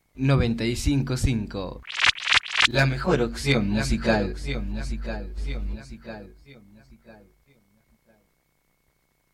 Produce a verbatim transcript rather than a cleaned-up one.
noventa y cinco punto cinco. La mejor opción musical. La mejor opción musical. musical.